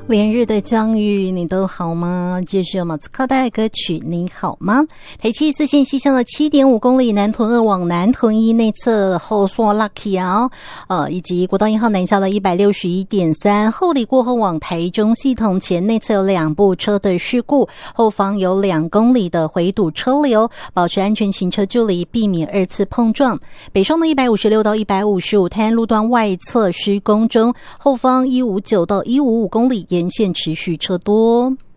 连日的降雨你都好吗？这是马斯克带来歌曲你好吗？台七四线西向的 7.5 公里南屯2往南屯1内侧后缩 Lucky 以及国道1号南下的 161.3 后里过后往台中系统前内侧有2部车的事故，后方有2公里的回堵车流，保持安全行车距离，避免2次碰撞。北上的156到155泰安路段外侧施工中，后方159到155公里沿线持续车多。